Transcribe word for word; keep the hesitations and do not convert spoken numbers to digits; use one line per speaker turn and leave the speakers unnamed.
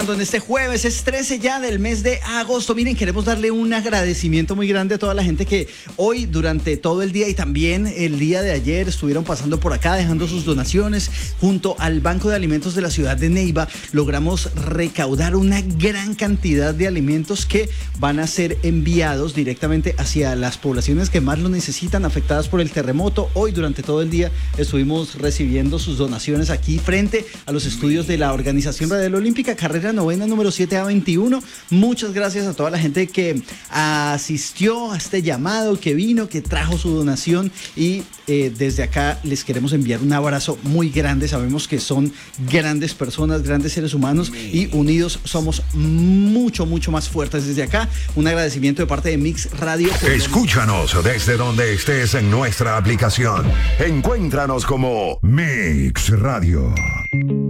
En este jueves es trece ya del mes de agosto. Miren, queremos darle un agradecimiento muy grande a toda la gente que hoy durante todo el día y también el día de ayer estuvieron pasando por acá dejando sus donaciones. Junto al Banco de Alimentos de la ciudad de Neiva logramos recaudar una gran cantidad de alimentos que van a ser enviados directamente hacia las poblaciones que más lo necesitan, afectadas por el terremoto. Hoy durante todo el día estuvimos recibiendo sus donaciones aquí frente a los estudios de la Organización Radial Olímpica, carrera novena número siete A veintiuno. Muchas gracias a toda la gente que asistió a este llamado, que vino, que trajo su donación y eh, desde acá les queremos enviar un abrazo muy grande. Sabemos que son grandes personas, grandes seres humanos y unidos somos mucho, mucho más fuertes. Desde acá, un agradecimiento de parte de Mix Radio.
Escúchanos desde donde estés en nuestra aplicación. Encuéntranos como Mix Radio.